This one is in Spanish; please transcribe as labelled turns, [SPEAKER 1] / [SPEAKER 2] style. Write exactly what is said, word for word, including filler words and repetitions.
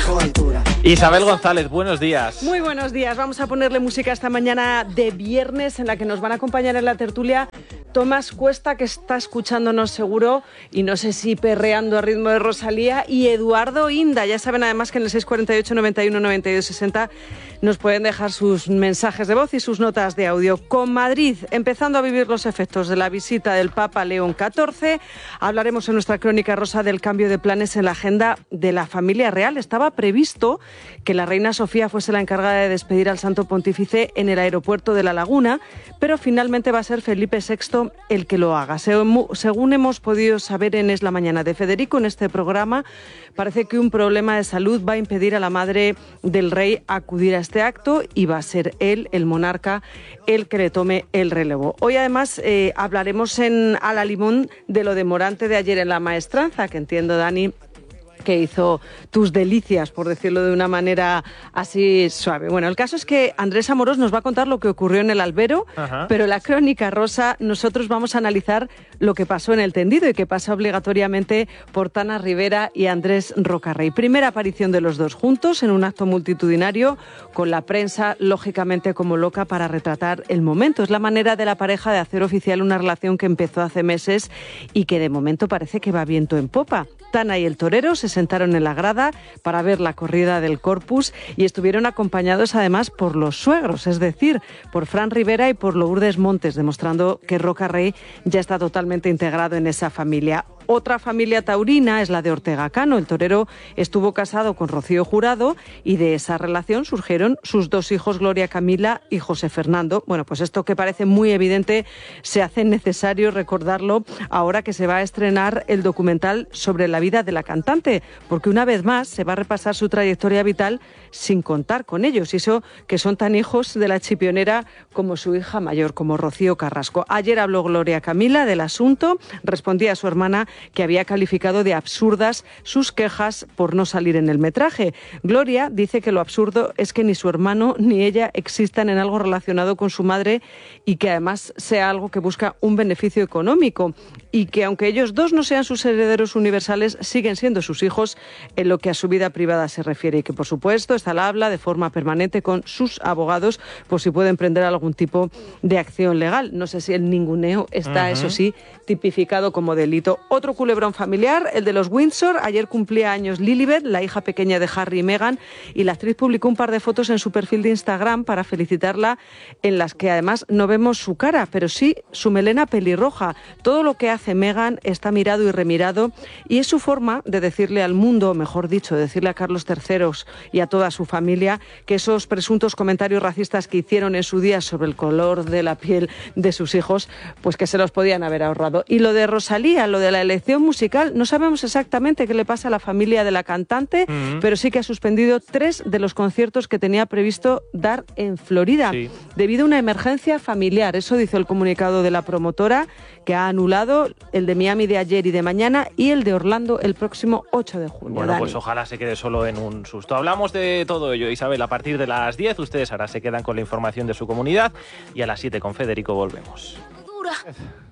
[SPEAKER 1] con altura.
[SPEAKER 2] Isabel González, buenos días.
[SPEAKER 3] Muy buenos días. Vamos a ponerle música esta mañana de viernes en la que nos van a acompañar en la tertulia Tomás Cuesta, que está escuchándonos seguro y no sé si perreando a ritmo de Rosalía, y Eduardo Inda. Ya saben además que en el seis cuatro ocho, noventa y uno, noventa y dos, sesenta nos pueden dejar sus mensajes de voz y sus notas de audio. Con Madrid empezando a vivir los efectos de la visita del Papa León catorce, hablaremos en nuestra crónica rosa del cambio de planes en la agenda de la familia real. Estaba previsto que la reina Sofía fuese la encargada de despedir al Santo Pontífice en el aeropuerto de La Laguna, pero finalmente va a ser Felipe sexto el que lo haga. Según hemos podido saber en Es la Mañana de Federico, en este programa, parece que un problema de salud va a impedir a la madre del rey acudir a este acto y va a ser él, el monarca, el que le tome el relevo. Hoy además eh, hablaremos en A la Limón de lo de Morante de ayer en la maestranza, que entiendo, Dani, que hizo tus delicias, por decirlo de una manera así suave. Bueno, el caso es que Andrés Amorós nos va a contar lo que ocurrió en el albero, Ajá. pero la crónica rosa nosotros vamos a analizar lo que pasó en el tendido y que pasa obligatoriamente por Tana Rivera y Andrés Rocarrey. Primera aparición de los dos juntos en un acto multitudinario, con la prensa lógicamente como loca para retratar el momento. Es la manera de la pareja de hacer oficial una relación que empezó hace meses y que de momento parece que va viento en popa. Tana y el torero se sentaron en la grada para ver la corrida del Corpus y estuvieron acompañados además por los suegros, es decir, por Fran Rivera y por Lourdes Montes, demostrando que Rocarrey ya está totalmente integrado en esa familia. Otra familia taurina es la de Ortega Cano. El torero estuvo casado con Rocío Jurado y de esa relación surgieron sus dos hijos, Gloria Camila y José Fernando. Bueno, pues esto que parece muy evidente se hace necesario recordarlo ahora que se va a estrenar el documental sobre la vida de la cantante, porque una vez más se va a repasar su trayectoria vital sin contar con ellos, y eso que son tan hijos de la chipionera como su hija mayor, como Rocío Carrasco. Ayer habló Gloria Camila del asunto, respondía a su hermana que había calificado de absurdas sus quejas por no salir en el metraje. Gloria dice que lo absurdo es que ni su hermano ni ella existan en algo relacionado con su madre y que además sea algo que busca un beneficio económico, y que aunque ellos dos no sean sus herederos universales, siguen siendo sus hijos en lo que a su vida privada se refiere, y que por supuesto está al habla de forma permanente con sus abogados por si puede emprender algún tipo de acción legal. No sé si el ninguneo está, uh-huh. eso sí, tipificado como delito. Otro culebrón familiar, el de los Windsor. Ayer cumplía años Lilibet, la hija pequeña de Harry y Meghan, y la actriz publicó un par de fotos en su perfil de Instagram para felicitarla, en las que además no vemos su cara, pero sí su melena pelirroja. Todo lo que hace Meghan está mirado y remirado, y es su forma de decirle al mundo, mejor dicho, decirle a Carlos tercero y a toda su familia, que esos presuntos comentarios racistas que hicieron en su día sobre el color de la piel de sus hijos, pues que se los podían haber ahorrado. Y lo de Rosalía, lo de la elección musical, no sabemos exactamente qué le pasa a la familia de la cantante, uh-huh. pero sí que ha suspendido tres de los conciertos que tenía previsto dar en Florida, sí. debido a una emergencia familiar. Eso dice el comunicado de la promotora, que ha anulado el de Miami de ayer y de mañana y el de Orlando el próximo ocho de junio.
[SPEAKER 2] Bueno,
[SPEAKER 3] Dani.
[SPEAKER 2] Pues ojalá se quede solo en un susto. Hablamos de todo ello, Isabel, a partir de las diez. Ustedes ahora se quedan con la información de su comunidad y a las siete con Federico volvemos.